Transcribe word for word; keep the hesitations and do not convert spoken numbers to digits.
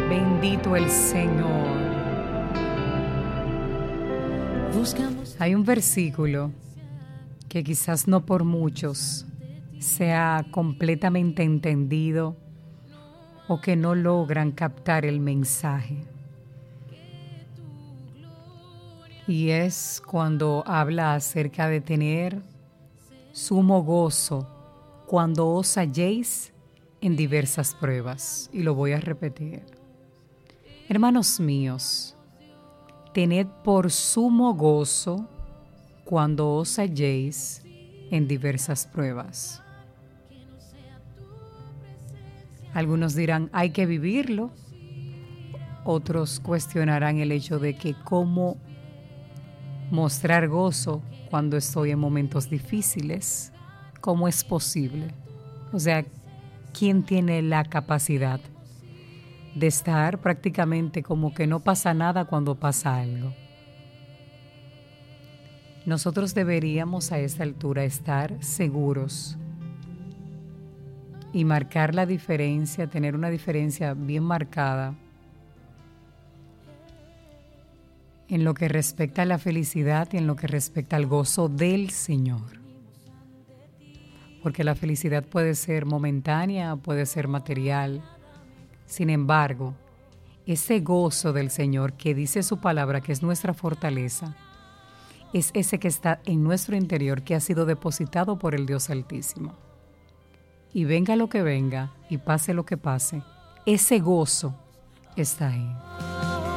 Bendito el Señor. Hay un versículo que quizás no por muchos sea completamente entendido o que no logran captar el mensaje. Y es cuando habla acerca de tener sumo gozo cuando os halléis en diversas pruebas. Y lo voy a repetir. Hermanos míos, tened por sumo gozo cuando os halléis en diversas pruebas. Algunos dirán, hay que vivirlo. Otros cuestionarán el hecho de que cómo mostrar gozo cuando estoy en momentos difíciles. ¿Cómo es posible? O sea, ¿quién tiene la capacidad de estar prácticamente como que no pasa nada cuando pasa algo? Nosotros deberíamos a esta altura estar seguros y marcar la diferencia, tener una diferencia bien marcada en lo que respecta a la felicidad y en lo que respecta al gozo del Señor. Porque la felicidad puede ser momentánea, puede ser material. Sin embargo, ese gozo del Señor que dice su palabra, que es nuestra fortaleza, es ese que está en nuestro interior, que ha sido depositado por el Dios Altísimo. Y venga lo que venga y pase lo que pase, ese gozo está ahí.